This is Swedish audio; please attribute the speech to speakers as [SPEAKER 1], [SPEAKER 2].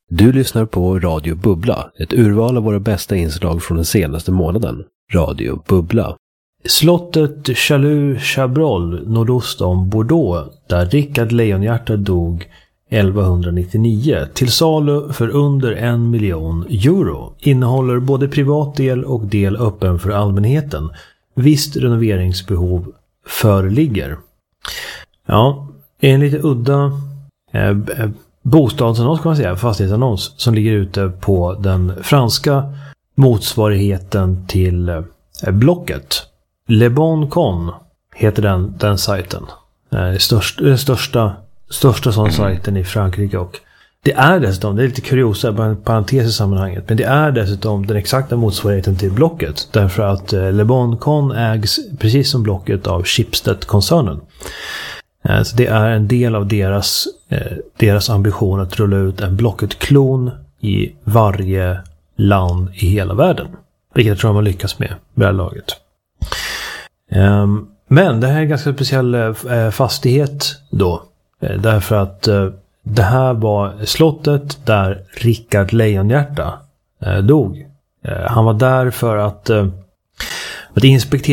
[SPEAKER 1] Du lyssnar på Radio Bubbla, ett urval av våra bästa inslag från den senaste månaden. Radio Bubbla. Slottet Chalus-Chabrol nordost om Bordeaux, där Rickard Lejonhjärta dog 1199, till salu för under 1 miljon euro, innehåller både privat del och del öppen för allmänheten. Visst renoveringsbehov föreligger. Ja, en lite udda bostadsannons kan man säga, fastighetsannons som ligger ute på den franska motsvarigheten till Blocket. Le Bon Coin heter den sajten. Den största sån sajten i Frankrike, och det är dessutom, det är lite kuriosa, bara en parentes i sammanhanget, men det är dessutom den exakta motsvarigheten till Blocket, därför att Le Bon Coin ägs precis som Blocket av Schibsted-koncernen. Så det är en del av deras ambition att rulla ut en Blocket-klon i varje land i hela världen. Vilket jag tror man lyckas med det här laget. Men det här är en ganska speciell fastighet då. Därför att det här var slottet där Rickard Lejonhjärta dog. Han var där för att inspektera